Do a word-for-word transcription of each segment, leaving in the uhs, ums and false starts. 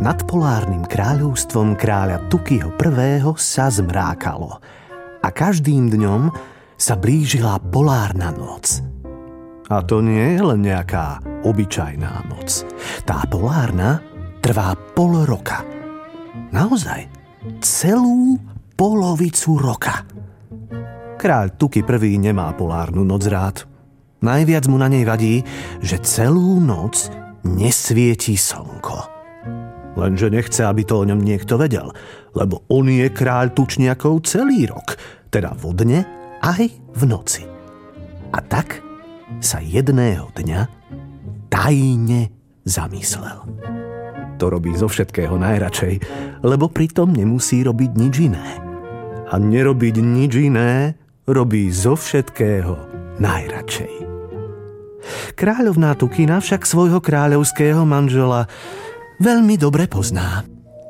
nad polárnym kráľovstvom kráľa Tukiho prvého sa zmrákalo a každým dňom sa blížila polárna noc. A to nie je len nejaká obyčajná noc. Tá polárna trvá pol roka. Naozaj, celú polovicu roka. Kráľ Tuki prvý nemá polárnu noc rád. Najviac mu na nej vadí, že celú noc nesvieti slnko. Lenže nechce, aby to o ňom niekto vedel, lebo on je kráľ tučniakov celý rok, teda vo dne aj v noci. A tak sa jedného dňa tajne zamyslel. To robí zo všetkého najradšej, lebo pritom nemusí robiť nič iné. A nerobiť nič iné robí zo všetkého najradšej. Kráľovná Tukina však svojho kráľovského manžela veľmi dobre pozná.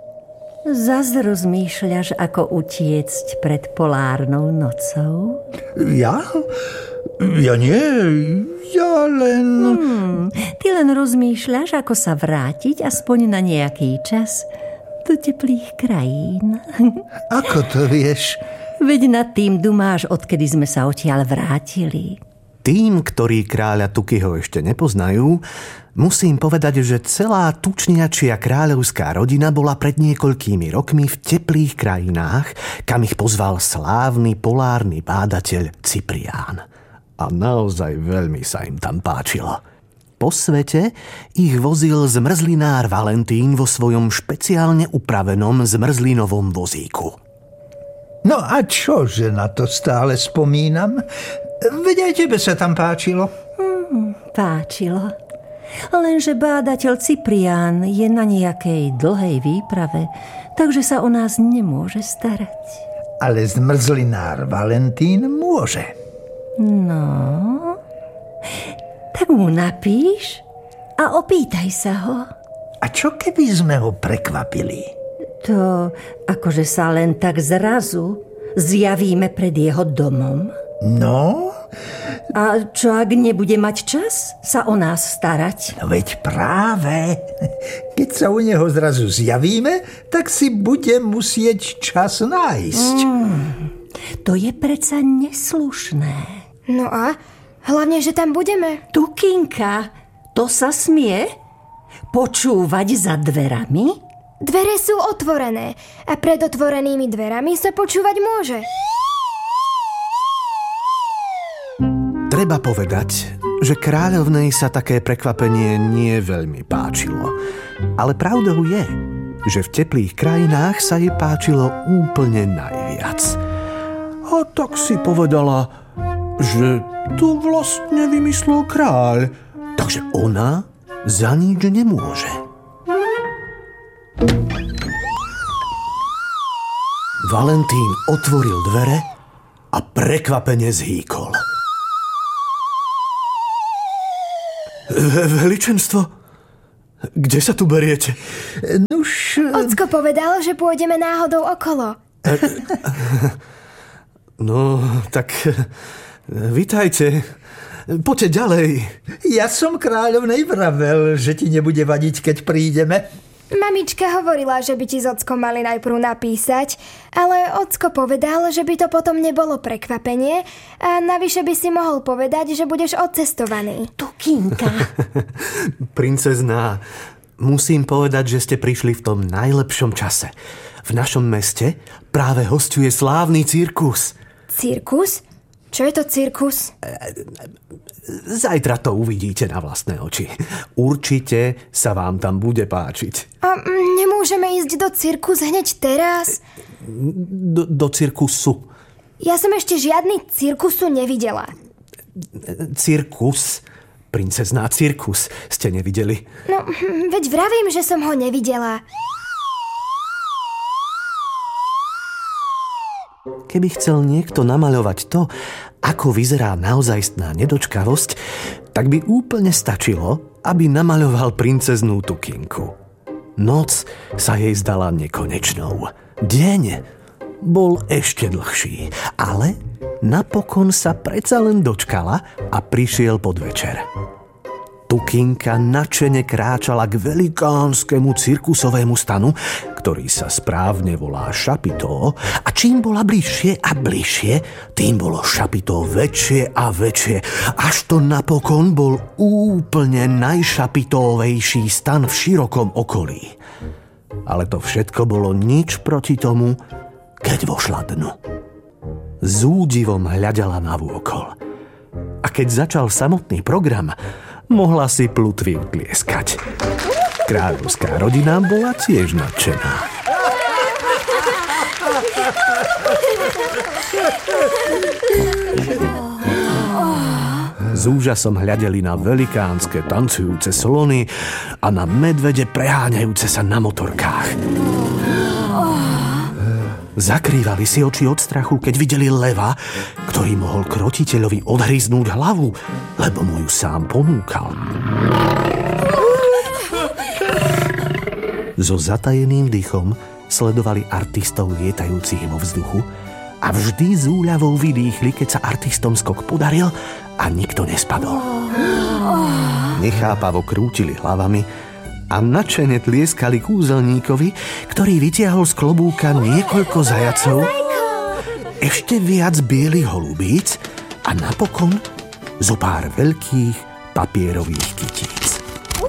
Zas rozmýšľaš, ako utiecť pred polárnou nocou? Ja? Ja nie. Ja len... Hmm, ty len rozmýšľaš, ako sa vrátiť aspoň na nejaký čas do teplých krajín. Ako to vieš? Veď nad tým dumáš, odkedy sme sa odtiaľ vrátili. Tým, ktorí kráľa Tukiho ešte nepoznajú, musím povedať, že celá tučniačia kráľovská rodina bola pred niekoľkými rokmi v teplých krajinách, kam ich pozval slávny polárny bádateľ Cyprián. A naozaj veľmi sa im tam páčilo. Po svete ich vozil zmrzlinár Valentín vo svojom špeciálne upravenom zmrzlinovom vozíku. No a čože na to stále spomínam? Veď aj tebe sa tam páčilo. Hmm, páčilo. Lenže bádateľ Cyprián je na nejakej dlhej výprave, takže sa o nás nemôže starať. Ale zmrzlinár Valentín môže. No, tak mu napíš a opýtaj sa ho. A čo keby sme ho prekvapili? To akože sa len tak zrazu zjavíme pred jeho domom. No? A čo ak nebude mať čas sa o nás starať? No veď práve. Keď sa u neho zrazu zjavíme, tak si bude musieť čas nájsť. Mm, to je predsa neslušné. No a? Hlavne, že tam budeme. Tukinka, to sa smie? Počúvať za dverami? Dvere sú otvorené a pred otvorenými dverami sa počúvať môže. Treba povedať, že kráľovnej sa také prekvapenie nie veľmi páčilo. Ale pravdou je, že v teplých krajinách sa jej páčilo úplne najviac. A tak si povedala, že to vlastne vymyslel kráľ, takže ona za nič nemôže. Valentín otvoril dvere a prekvapene zhýkol. Veličenstvo, kde sa tu beriete? Nuž... Ocko povedal, že pôjdeme náhodou okolo. No, tak vitajte. Poďte ďalej. Ja som kráľovnej vravel, že ti nebude vadiť, keď prídeme. Mamička hovorila, že by ti s ockom mali najprv napísať, ale ocko povedal, že by to potom nebolo prekvapenie a navyše by si mohol povedať, že budeš odcestovaný. Tukinka. Princezná, musím povedať, že ste prišli v tom najlepšom čase. V našom meste práve hosťuje slávny cirkus. Cirkus? Čo je to cirkus? Zajtra to uvidíte na vlastné oči. Určite sa vám tam bude páčiť. A nemôžeme ísť do cirkus hneď teraz? Do, do cirkusu. Ja som ešte žiadny cirkusu nevidela. Cirkus? Princezná, cirkus ste nevideli? No, veď vravím, že som ho nevidela. Keby chcel niekto namaľovať to, ako vyzerá naozajstná nedočkavosť, tak by úplne stačilo, aby namaľoval princeznú Tukinku. Noc sa jej zdala nekonečnou. Deň bol ešte dlhší, ale napokon sa predsa len dočkala a prišiel podvečer. Tukinka nadšene kráčala k velikánskemu cirkusovému stanu, ktorý sa správne volá Šapitó, a čím bola bližšie a bližšie, tým bolo Šapitó väčšie a väčšie, až to napokon bol úplne najšapitóvejší stan v širokom okolí. Ale to všetko bolo nič proti tomu, keď vošla dnu. S údivom hľadela navôkol. A keď začal samotný program, mohla si plutvy utlieskať. Kráľovská rodina bola tiež nadšená. S úžasom hľadeli na velikánske tancujúce slony a na medvede preháňajúce sa na motorkách. Zakrývali si oči od strachu, keď videli leva, ktorý mohol krotiteľovi odhryznúť hlavu, lebo mu ju sám ponúkal. So zatajeným dychom sledovali artistov lietajúcich vo vzduchu a vždy s úľavou vydýchli, keď sa artistom skok podaril a nikto nespadol. Nechápavo krútili hlavami a nadšene tlieskali kúzelníkovi, ktorý vytiahol z klobúka niekoľko zajacov, ešte viac bielých holubíc a napokon zo pár veľkých papierových kytíc.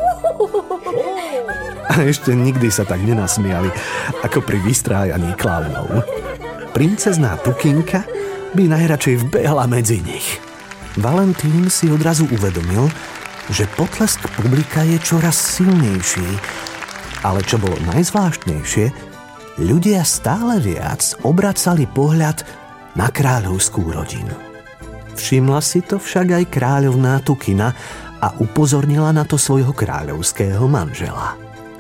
A ešte nikdy sa tak nenasmiali, ako pri vystrájaní klaunov. Princezná Tukinka by najradšej vbehla medzi nich. Valentín si odrazu uvedomil, že potlesk publika je čoraz silnejší, ale čo bolo najzvláštnejšie, ľudia stále viac obracali pohľad na kráľovskú rodinu. Všimla si to však aj kráľovná Tukina a upozornila na to svojho kráľovského manžela.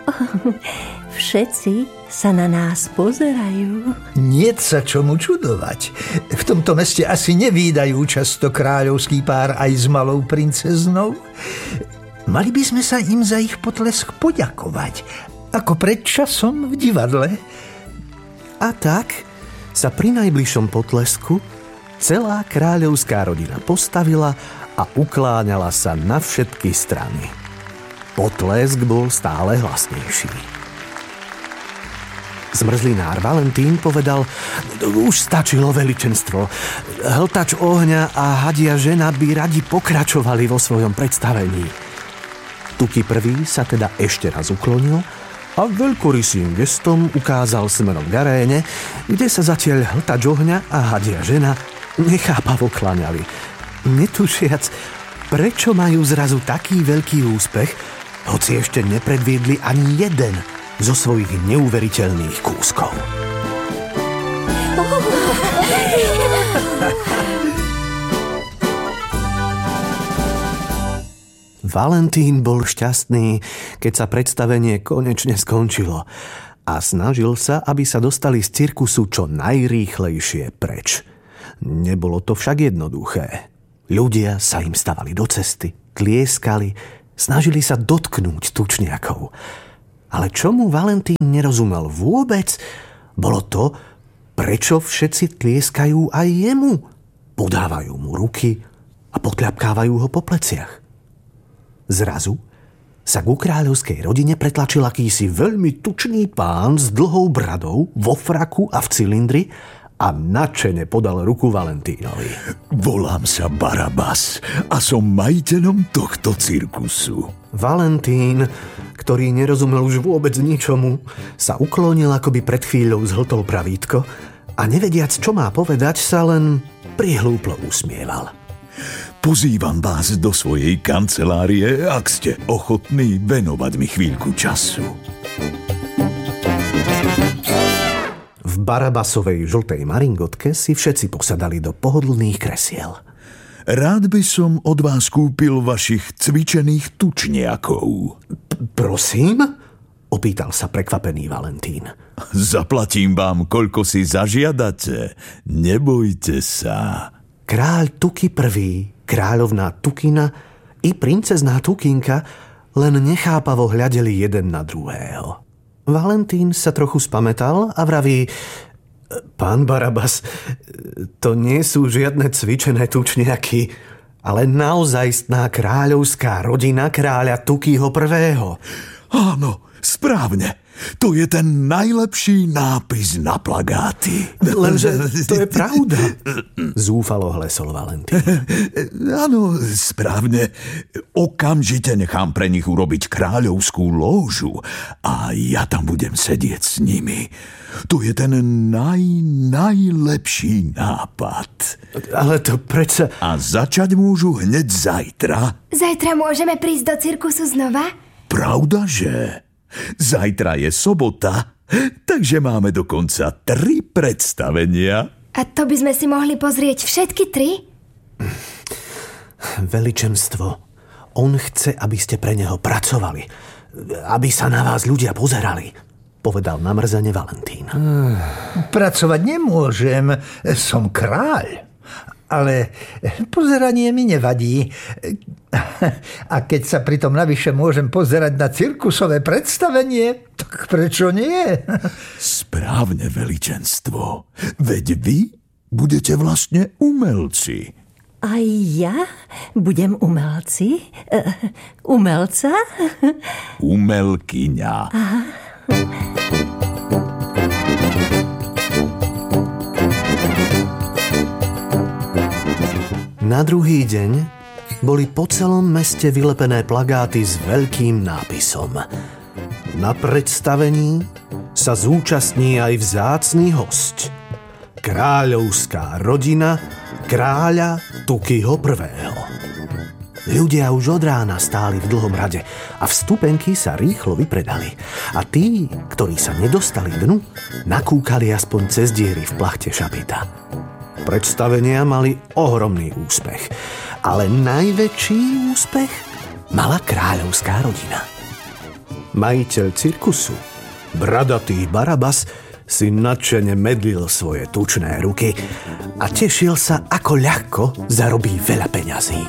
Všetci sa na nás pozerajú. Niet sa čomu čudovať. V tomto meste asi nevídajú často kráľovský pár aj s malou princeznou. Mali by sme sa im za ich potlesk poďakovať, ako pred časom v divadle. A tak sa pri najbližšom potlesku celá kráľovská rodina postavila a ukláňala sa na všetky strany. Potlesk bol stále hlasnejší. Zmrzlinár Valentín povedal: už stačilo, veličenstvo. Hltač ohňa a hadia žena by radi pokračovali vo svojom predstavení. Tuky prvý sa teda ešte raz uklonil a veľkorysým gestom ukázal smerom k aréne, kde sa zatiaľ hltač ohňa a hadia žena nechápavo klaňali, netušiac, prečo majú zrazu taký veľký úspech, hoci ešte nepredviedli ani jeden zo svojich neuveriteľných kúskov. Valentín bol šťastný, keď sa predstavenie konečne skončilo a snažil sa, aby sa dostali z cirkusu čo najrýchlejšie preč. Nebolo to však jednoduché. Ľudia sa im stavali do cesty, tlieskali, snažili sa dotknúť tučniakov. Ale čomu Valentín nerozumel vôbec, bolo to, prečo všetci tlieskajú aj jemu. Podávajú mu ruky a potľapkávajú ho po pleciach. Zrazu sa ku kráľovskej rodine pretlačil akýsi veľmi tučný pán s dlhou bradou, vo fraku a v cylindri a nadšene podal ruku Valentínovi. Volám sa Barabas a som majiteľom tohto cirkusu. Valentín, ktorý nerozumel už vôbec ničomu, sa uklonil, ako by pred chvíľou zhltol pravítko a nevediac, čo má povedať, sa len prihlúplo usmieval. Pozývam vás do svojej kancelárie, ak ste ochotní venovať mi chvíľku času. V Barabasovej žltej maringotke si všetci posadali do pohodlných kresiel. Rád by som od vás kúpil vašich cvičených tučniakov. Prosím? Opýtal sa prekvapený Valentín. Zaplatím vám, koľko si zažiadate. Nebojte sa. Kráľ Tuky prvý, kráľovná Tukina i princezná Tukinka len nechápavo hľadeli jeden na druhého. Valentín sa trochu spamätal a vraví: Pán Barabas, to nie sú žiadne cvičené tučniaky. ale naozajstná kráľovská rodina kráľa Tukiho prvého. Áno, správne. To je ten najlepší nápis na plagáty. Lenže to je pravda. Zúfalo hlesol Valentín. Áno, správne. Okamžite nechám pre nich urobiť kráľovskú lóžu a ja tam budem sedieť s nimi. To je ten naj, najlepší nápad. Ale to predsa... A začať môžu hneď zajtra. Zajtra môžeme prísť do cirkusu znova? Pravda, že? Zajtra je sobota, takže máme dokonca tri predstavenia. A to by sme si mohli pozrieť všetky tri? Veličenstvo, on chce, aby ste pre neho pracovali. Aby sa na vás ľudia pozerali, povedal namrzene Valentín. Pracovať nemôžem, som kráľ. Ale pozeranie mi nevadí. A keď sa pritom navyše môžem pozerať na cirkusové predstavenie, tak prečo nie? Správne, veličenstvo. Veď vy budete vlastne umelci. A ja budem umelci? Uh, umelca? Umelkyňa. Aha. Na druhý deň boli po celom meste vylepené plagáty s veľkým nápisom. Na predstavení sa zúčastní aj vzácny hosť. Kráľovská rodina kráľa Tukiho prvého. Ľudia už od rána stáli v dlhom rade a vstupenky sa rýchlo vypredali. A tí, ktorí sa nedostali dnu, nakúkali aspoň cez diery v plachte šapita. Predstavenia mali ohromný úspech, ale najväčší úspech mala kráľovská rodina. Majiteľ cirkusu, bradatý Barabas, si nadšene medlil svoje tučné ruky a tešil sa, ako ľahko zarobí veľa peňazí.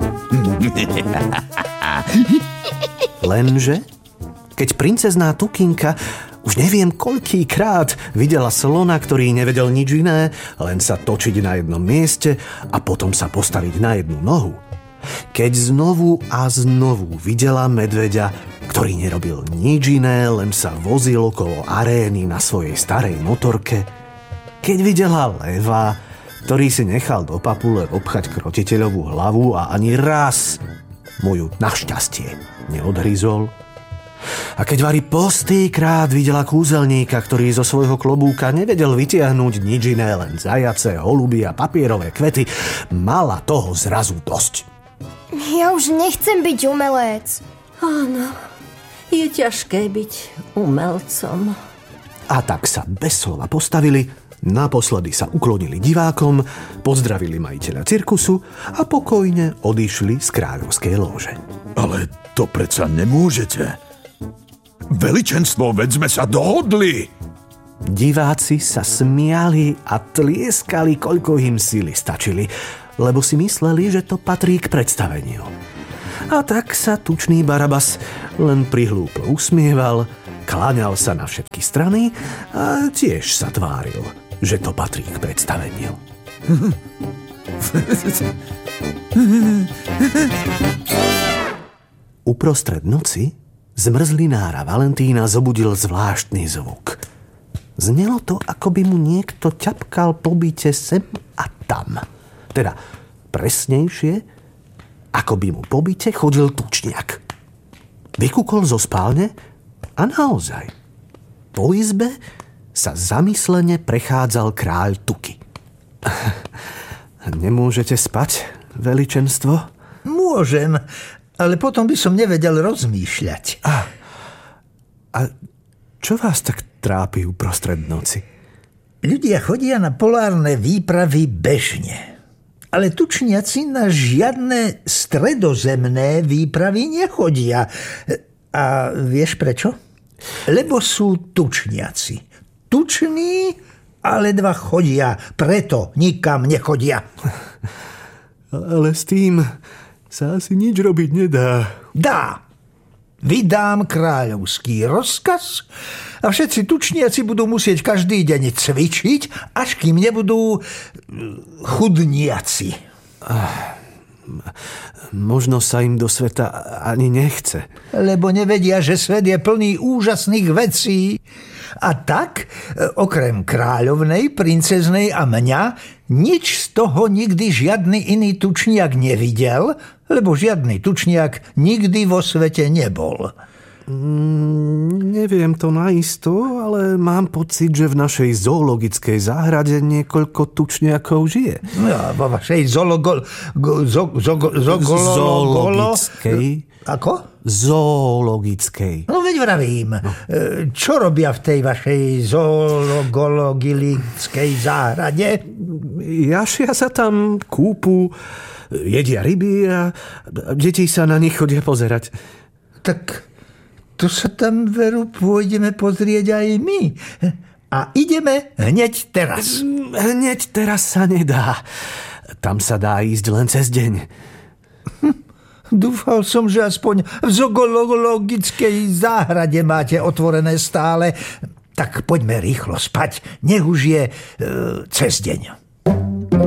Lenže, keď princezná Tukinka už neviem koľkýkrát videla slona, ktorý nevedel nič iné, len sa točiť na jednom mieste a potom sa postaviť na jednu nohu. Keď znovu a znovu videla medveďa, ktorý nerobil nič iné, len sa vozil okolo arény na svojej starej motorke. Keď videla leva, ktorý si nechal do papule obchať krotiteľovú hlavu a ani raz mu ju našťastie neodhryzol. A keď Vari postýkrát videla kúzelníka, ktorý zo svojho klobúka nevedel vytiahnuť nič iné, len zajace, holuby a papierové kvety, mala toho zrazu dosť. Ja už nechcem byť umelec. Áno, je ťažké byť umelcom. A tak sa bez slova postavili, naposledy sa uklonili divákom, pozdravili majiteľa cirkusu a pokojne odišli z kráľovskej lóže. Ale to predsa nemôžete. Veličenstvo, veď sme sa dohodli. Diváci sa smiali a tlieskali, koľko im síly stačili, lebo si mysleli, že to patrí k predstaveniu. A tak sa tučný Barabas len prihlúpo usmieval, kláňal sa na všetky strany a tiež sa tváril, že to patrí k predstaveniu. Uprostred noci zmrzlinára Valentína zobudil zvláštny zvuk. Znelo to, ako by mu niekto ťapkal po byte sem a tam. Teda presnejšie, ako by mu po byte chodil tučniak. Vykúkol zo spálne a naozaj. Po izbe sa zamyslene prechádzal kráľ Tuki. Nemôžete spať, veličenstvo? Môžem, ale potom by som nevedel rozmýšľať. A, a čo vás tak trápi uprostred noci? Ľudia chodia na polárne výpravy bežne. Ale tučniaci na žiadne stredozemné výpravy nechodia. A vieš prečo? Lebo sú tučniaci. Tuční, ale dva chodia, preto nikam nechodia. Ale s tým sa asi nič robiť nedá. Dá. Vydám kráľovský rozkaz a všetci tučniaci budú musieť každý deň cvičiť, až kým nebudú chudniaci. Možno sa im do sveta ani nechce. Lebo nevedia, že svet je plný úžasných vecí. A tak, okrem kráľovnej, princeznej a mňa, nič z toho nikdy žiadny iný tučniak nevidel, lebo žiadny tučniak nikdy vo svete nebol. Mm, neviem to naisto, ale mám pocit, že v našej zoologickej záhrade niekoľko tučniakov žije. No, vo vašej zoologo... Zo, zo, zo, zoologickej? Ako? Zoologickej. No veď vravím, no. Čo robia v tej vašej zoologickej záhrade? Jašia sa tam, kúpu, jedia ryby a deti sa na nich chodia pozerať. Tak to sa tam, veru, pôjdeme pozrieť aj my. A ideme hneď teraz. Hneď teraz sa nedá. Tam sa dá ísť len cez deň. Hm. Dúfal som, že aspoň v zoologickej záhrade máte otvorené stále. Tak poďme rýchlo spať. Nech už je e, cez deň.